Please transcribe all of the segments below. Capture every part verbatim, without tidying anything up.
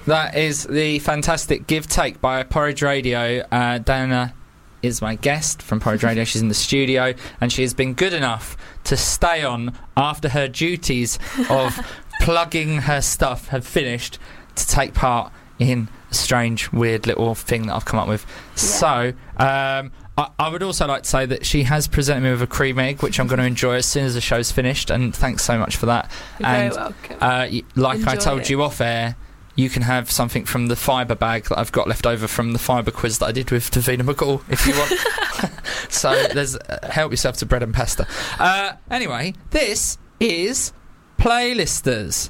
That is the fantastic Give Take by Porridge Radio. Uh, Dana is my guest from Porridge Radio. She's in the studio, and she has been good enough to stay on after her duties of plugging her stuff have finished to take part in a strange, weird little thing that I've come up with. Yeah. So, um, I, I would also like to say that she has presented me with a cream egg, which I'm going to enjoy as soon as the show's finished, and thanks so much for that. You're and, very welcome. Uh, y- like enjoy I told it. you off air, you can have something from the fibre bag that I've got left over from the fibre quiz that I did with Davina McCall, if you want. So there's uh, help yourself to bread and pasta. Uh, anyway, this is Playlisters.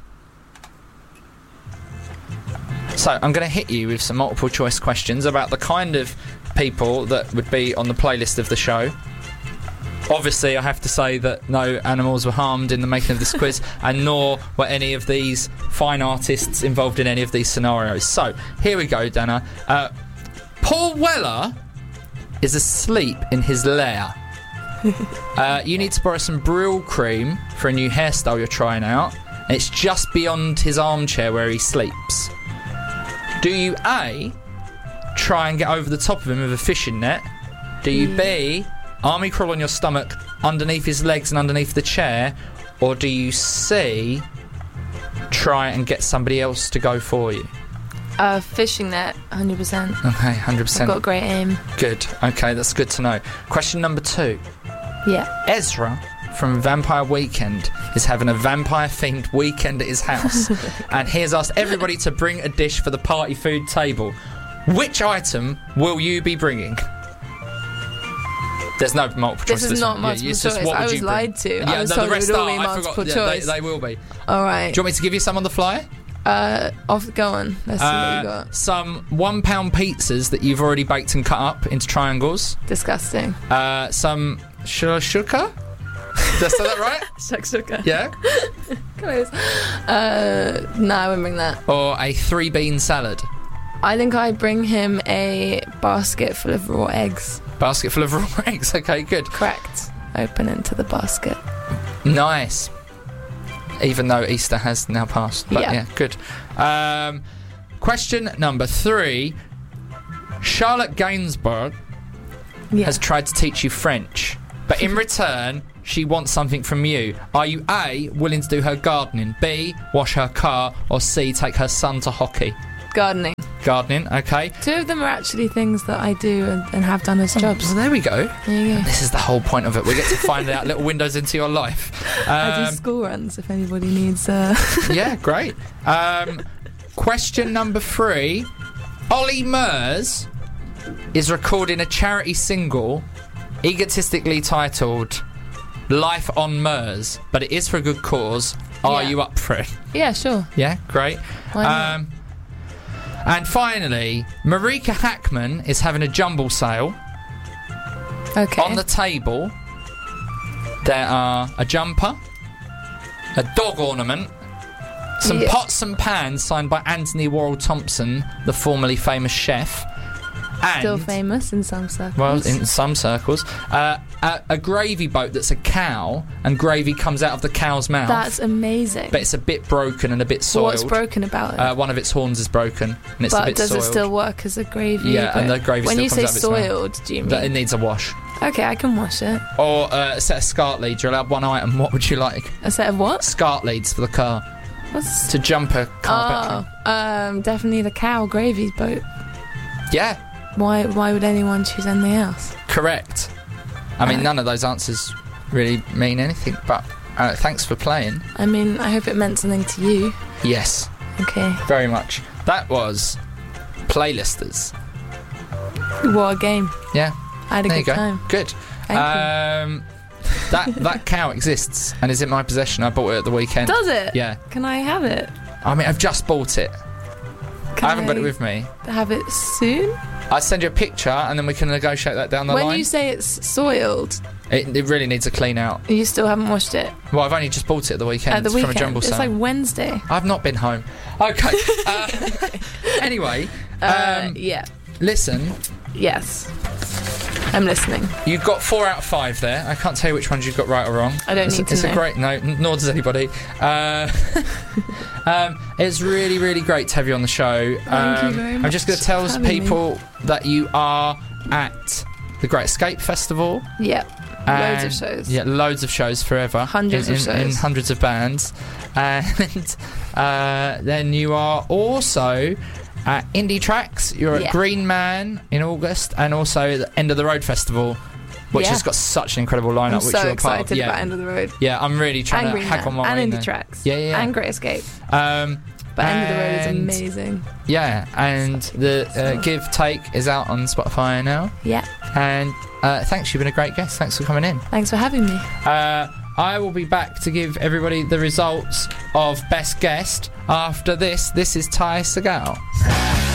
So I'm going to hit you with some multiple choice questions about the kind of people that would be on the playlist of the show. Obviously, I have to say that no animals were harmed in the making of this quiz, and nor were any of these fine artists involved in any of these scenarios. So, here we go, Dana. Uh, Paul Weller is asleep in his lair. uh, you need to borrow some Brill cream for a new hairstyle you're trying out. And it's just beyond his armchair where he sleeps. Do you A, try and get over the top of him with a fishing net? Do you B, army crawl on your stomach underneath his legs and underneath the chair? Or do you C, try and get somebody else to go for you? Uh, fishing net, one hundred percent. Okay, one hundred percent. I've got great aim. Good. Okay, that's good to know. Question number two. Yeah. Ezra from Vampire Weekend is having a vampire-themed weekend at his house. And he has asked everybody to bring a dish for the party food table. Which item will you be bringing? There's no multiple choice. This is not multiple yeah, it's choice. Just, what I would was you lied bring? to. Yeah, I was no, told the rest it would all are. be I multiple forgot. Yeah, choice. they, they will be. All right. Do you want me to give you some on the fly? Uh, off, go on. Let's see what you Uh, got. some one-pound pizzas that you've already baked and cut up into triangles. Disgusting. Uh, some shakshuka. Did I say that right? Shakshuka. Yeah. Close. Uh, no, I wouldn't bring that. Or a three-bean salad. I think I'd bring him a basket full of raw eggs. Basket full of raw eggs. Okay, good. Correct. Open into the basket. Nice. Even though Easter has now passed. But yeah, Yeah. good. Um, question number three. Charlotte Gainsbourg Yeah. has tried to teach you French, but in return, she wants something from you. Are you A, willing to do her gardening, B, wash her car, or C, take her son to hockey? Gardening. Gardening, okay. Two of them are actually things that I do and, and have done as jobs. Well, there we go. There you go. This is the whole point of it. We get to find out little windows into your life. I do Um, school runs if anybody needs. Uh... yeah, great. Um, question number three. Ollie Murs is recording a charity single egotistically titled Life on Murs, but it is for a good cause. Are Yeah. you up for it? Yeah, sure. Yeah, great. Why not? Um, and finally, Marika Hackman is having a jumble sale. Okay. On the table, there are a jumper, a dog ornament, some Yeah. pots and pans signed by Anthony Worrell Thompson, the formerly famous chef, and Still famous in some circles. well, in some circles, uh, a, a gravy boat that's a cow, and gravy comes out of the cow's mouth. That's amazing. But it's a bit broken and a bit soiled. What's broken about it? Uh, one of its horns is broken, and it's a but bit does soiled. it still work as a gravy? Yeah, and boat? the gravy When still you comes say out of its mouth. soiled, do you mean? That it needs a wash. Okay, I can wash it. Or uh, a set of SCART leads. You're allowed one item. What would you like? A set of what? SCART leads for the car. What's... To jump a car Oh, um, definitely the cow gravy boat. battery. Yeah, Why? Why would anyone choose anything else? correct. I mean, Uh, none of those answers really mean anything, but uh, thanks for playing. I mean, I hope it meant something to you. Yes, Okay. very much. That was Playlisters. What a game. Yeah, I had a there you good go. time. Good. Thank um, that that cow exists and is in my possession. I bought it at the weekend. Does it? Yeah. Can I have it? I mean, I've just bought it. Can I haven't got it with me. Have it soon? I'll send you a picture and then we can negotiate that down the When line. you say it's soiled, It, it really needs a clean out. you still haven't washed it Well, I've only just bought it at the weekend, at the from weekend. a jumble It's sale. like Wednesday. I've not been home. Okay. Uh, anyway, Uh, um, yeah. listen. Yes. I'm listening. You got four out of five there. I can't tell you which ones you got right or wrong. I don't it's need a, to It's know. a great... No, n- nor does anybody. Uh, um, it's really, really great to have you on the show. Thank um, you very I'm much just going to tell for having people that you are at the Great Escape Festival. Yep. Loads And- of shows. Yeah, loads of shows forever. Hundreds in, of in, in shows. hundreds of bands. And uh, then you are also at Indie Tracks. You're at Yeah. Green Man in August, and also the End of the Road Festival, which Yeah. has got such an incredible lineup. I'm which so you're a part of. excited Yeah. about End of the Road. Yeah, I'm really trying And to Green hack on Man. my way in And there. Indie Tracks. Yeah, yeah, yeah. And Great Escape. Um, But End of the Road is and- amazing. yeah, and the uh, Give Take is out on Spotify now. Yeah. And uh, thanks, you've been a great guest. Thanks for coming in. Thanks for having me. Uh, I will be back to give everybody the results of Best Guest after this. This is Ty Segal.